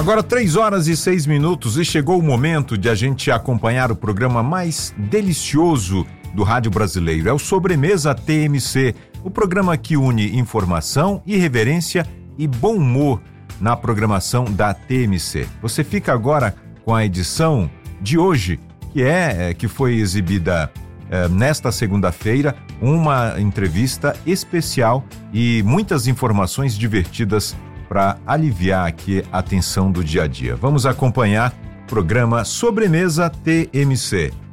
Agora 3h06 e chegou o momento de a gente acompanhar o programa mais delicioso do rádio brasileiro. É o Sobremesa TMC, o programa que une informação, irreverência e bom humor na programação da TMC. Você fica agora com a edição de hoje, que foi exibida nesta segunda-feira, uma entrevista especial e muitas informações divertidas para aliviar aqui a tensão do dia a dia. Vamos acompanhar o programa Sobremesa TMC.